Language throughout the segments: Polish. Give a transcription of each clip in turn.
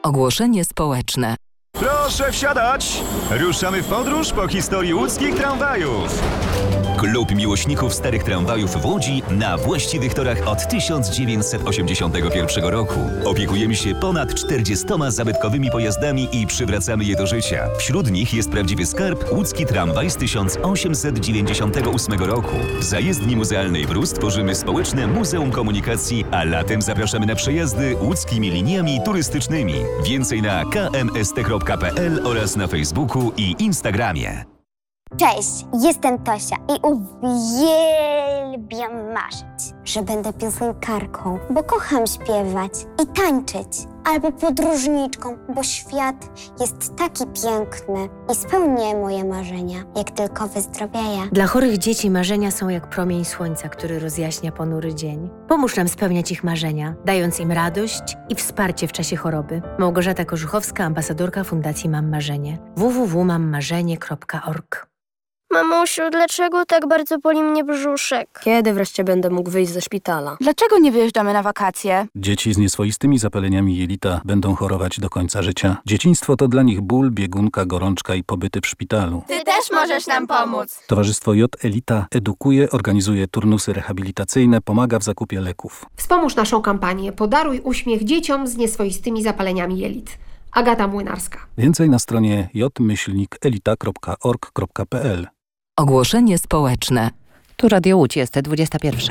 Ogłoszenie społeczne. Proszę wsiadać! Ruszamy w podróż po historii łódzkich tramwajów. Klub miłośników starych tramwajów w Łodzi na właściwych torach od 1981 roku. Opiekujemy się ponad 40 zabytkowymi pojazdami i przywracamy je do życia. Wśród nich jest prawdziwy skarb łódzki tramwaj z 1898 roku. W zajezdni muzealnej Brus tworzymy społeczne Muzeum Komunikacji, a latem zapraszamy na przejazdy łódzkimi liniami turystycznymi. Więcej na kmst.pl oraz na Facebooku i Instagramie. Cześć, jestem Tosia i uwielbiam marzyć, że będę piosenkarką, bo kocham śpiewać i tańczyć, albo podróżniczką, bo świat jest taki piękny i spełnię moje marzenia, jak tylko wyzdrowieję. Dla chorych dzieci marzenia są jak promień słońca, który rozjaśnia ponury dzień. Pomóż nam spełniać ich marzenia, dając im radość i wsparcie w czasie choroby. Małgorzata Korzuchowska, ambasadorka Fundacji Mam Marzenie. www.mammarzenie.org. Mamusiu, dlaczego tak bardzo boli mnie brzuszek? Kiedy wreszcie będę mógł wyjść ze szpitala? Dlaczego nie wyjeżdżamy na wakacje? Dzieci z nieswoistymi zapaleniami jelita będą chorować do końca życia. Dzieciństwo to dla nich ból, biegunka, gorączka i pobyty w szpitalu. Ty też możesz nam pomóc! Towarzystwo J-Elita edukuje, organizuje turnusy rehabilitacyjne, pomaga w zakupie leków. Wspomóż naszą kampanię Podaruj uśmiech dzieciom z nieswoistymi zapaleniami jelit. Agata Młynarska. Więcej na stronie j-elita.org.pl. Ogłoszenie społeczne. Tu Radio Łódź, jest 21.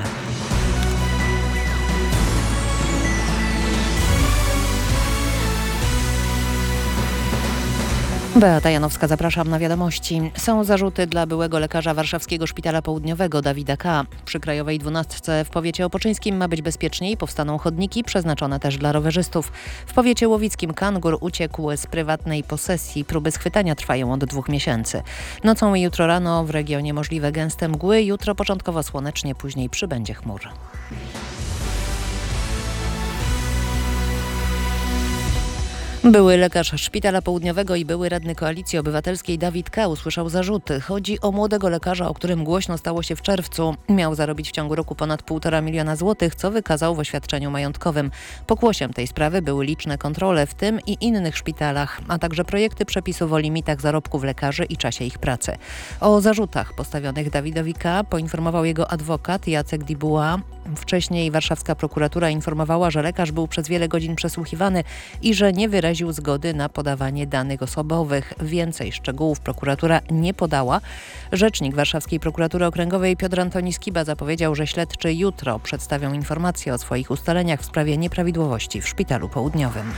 Beata Janowska, zapraszam na wiadomości. Są zarzuty dla byłego lekarza Warszawskiego Szpitala Południowego Dawida K. Przy Krajowej 12 w powiecie opoczyńskim ma być bezpieczniej, powstaną chodniki przeznaczone też dla rowerzystów. W powiecie łowickim kangur uciekł z prywatnej posesji. Próby schwytania trwają od 2 miesięcy. Nocą i jutro rano w regionie możliwe gęste mgły, jutro początkowo słonecznie, później przybędzie chmur. Były lekarz Szpitala Południowego i były radny Koalicji Obywatelskiej Dawid K. usłyszał zarzuty. Chodzi o młodego lekarza, o którym głośno stało się w czerwcu. Miał zarobić w ciągu roku ponad 1,5 miliona złotych, co wykazał w oświadczeniu majątkowym. Pokłosiem tej sprawy były liczne kontrole w tym i innych szpitalach, a także projekty przepisów o limitach zarobków lekarzy i czasie ich pracy. O zarzutach postawionych Dawidowi K. poinformował jego adwokat Jacek Dibuła. Wcześniej warszawska prokuratura informowała, że lekarz był przez wiele godzin przesłuchiwany i że nie wyraził zgody na podawanie danych osobowych. Więcej szczegółów prokuratura nie podała. Rzecznik Warszawskiej Prokuratury Okręgowej Piotr Antoni Skiba zapowiedział, że śledczy jutro przedstawią informacje o swoich ustaleniach w sprawie nieprawidłowości w Szpitalu Południowym.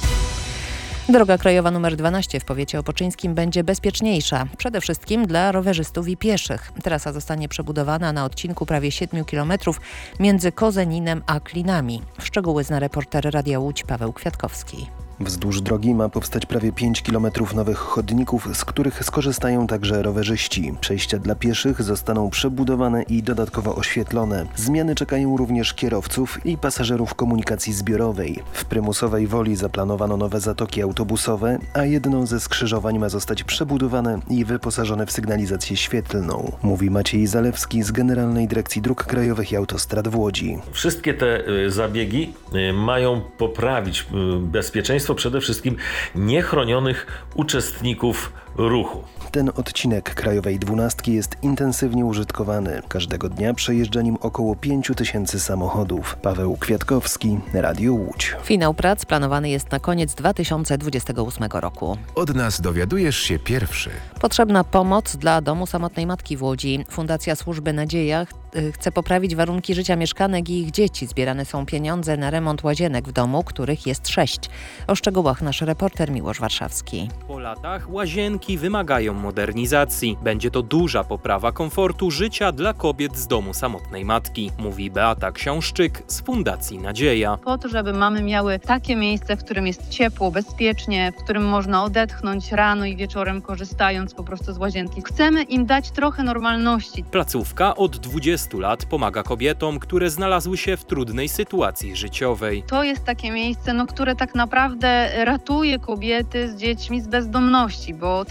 Droga krajowa nr 12 w powiecie opoczyńskim będzie bezpieczniejsza, przede wszystkim dla rowerzystów i pieszych. Trasa zostanie przebudowana na odcinku prawie 7 km między Kozeninem a Klinami. Szczegóły zna reporter Radia Łódź Paweł Kwiatkowski. Wzdłuż drogi ma powstać prawie 5 km nowych chodników, z których skorzystają także rowerzyści. Przejścia dla pieszych zostaną przebudowane i dodatkowo oświetlone. Zmiany czekają również kierowców i pasażerów komunikacji zbiorowej. W Prymusowej Woli zaplanowano nowe zatoki autobusowe, a jedno ze skrzyżowań ma zostać przebudowane i wyposażone w sygnalizację świetlną. Mówi Maciej Zalewski z Generalnej Dyrekcji Dróg Krajowych i Autostrad w Łodzi. Wszystkie te zabiegi mają poprawić bezpieczeństwo przede wszystkim niechronionych uczestników ruchu. Ten odcinek Krajowej 12 jest intensywnie użytkowany. Każdego dnia przejeżdża nim około 5000 samochodów. Paweł Kwiatkowski, Radio Łódź. Finał prac planowany jest na koniec 2028 roku. Od nas dowiadujesz się pierwszy. Potrzebna pomoc dla Domu Samotnej Matki w Łodzi. Fundacja Służby Nadzieja chce poprawić warunki życia mieszkanek i ich dzieci. Zbierane są pieniądze na remont łazienek w domu, których jest 6. O szczegółach nasz reporter Miłosz Warszawski. Po latach łazienki wymagają modernizacji. Będzie to duża poprawa komfortu życia dla kobiet z Domu Samotnej Matki, mówi Beata Książczyk z Fundacji Nadzieja. Po to, żeby mamy miały takie miejsce, w którym jest ciepło, bezpiecznie, w którym można odetchnąć rano i wieczorem, korzystając po prostu z łazienki. Chcemy im dać trochę normalności. Placówka od 20 lat pomaga kobietom, które znalazły się w trudnej sytuacji życiowej. To jest takie miejsce, które tak naprawdę ratuje kobiety z dziećmi z bezdomności, bo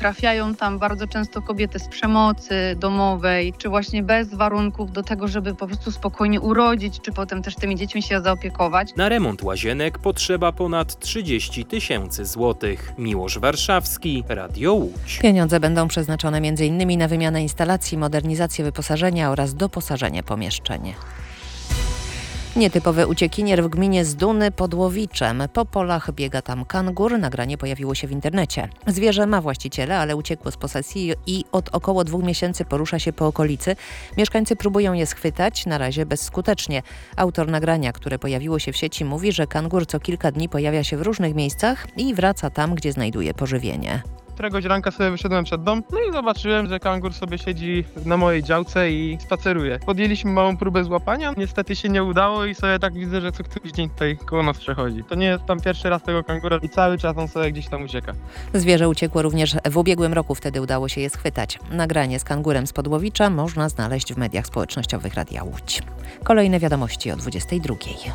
trafiają tam bardzo często kobiety z przemocy domowej, czy właśnie bez warunków do tego, żeby po prostu spokojnie urodzić, czy potem też tymi dziećmi się zaopiekować. Na remont łazienek potrzeba ponad 30 000 złotych. Miłosz Warszawski, Radio Łódź. Pieniądze będą przeznaczone m.in. na wymianę instalacji, modernizację wyposażenia oraz doposażenie pomieszczeń. Nietypowy uciekinier w gminie Zduny pod Łowiczem. Po polach biega tam kangur. Nagranie pojawiło się w internecie. Zwierzę ma właściciela, ale uciekło z posesji i od około 2 miesięcy porusza się po okolicy. Mieszkańcy próbują je schwytać, na razie bezskutecznie. Autor nagrania, które pojawiło się w sieci, mówi, że kangur co kilka dni pojawia się w różnych miejscach i wraca tam, gdzie znajduje pożywienie. Któregoś ranka sobie wyszedłem przed dom, no i zobaczyłem, że kangur sobie siedzi na mojej działce i spaceruje. Podjęliśmy małą próbę złapania, niestety się nie udało i sobie tak widzę, że co któryś dzień tutaj koło nas przechodzi. To nie jest tam pierwszy raz tego kangura i cały czas on sobie gdzieś tam ucieka. Zwierzę uciekło również w ubiegłym roku, wtedy udało się je schwytać. Nagranie z kangurem z Podłowicza można znaleźć w mediach społecznościowych Radia Łódź. Kolejne wiadomości o 22:00.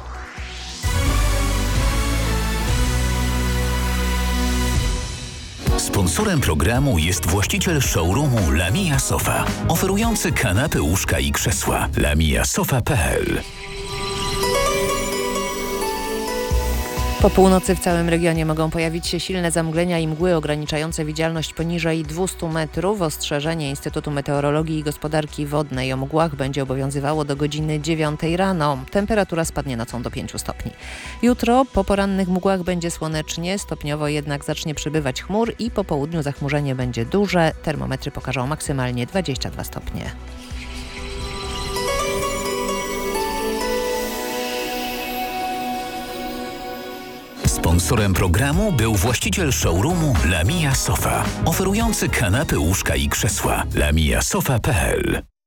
Sponsorem programu jest właściciel showroomu Lamia Sofa, oferujący kanapy, łóżka i krzesła. lamiasofa.pl. Po północy w całym regionie mogą pojawić się silne zamglenia i mgły ograniczające widzialność poniżej 200 metrów. Ostrzeżenie Instytutu Meteorologii i Gospodarki Wodnej o mgłach będzie obowiązywało do godziny 9 rano. Temperatura spadnie nocą do 5 stopni. Jutro po porannych mgłach będzie słonecznie, stopniowo jednak zacznie przybywać chmur i po południu zachmurzenie będzie duże. Termometry pokażą maksymalnie 22 stopnie. Sponsorem programu był właściciel showroomu Lamia Sofa, oferujący kanapy, łóżka i krzesła. lamiasofa.pl.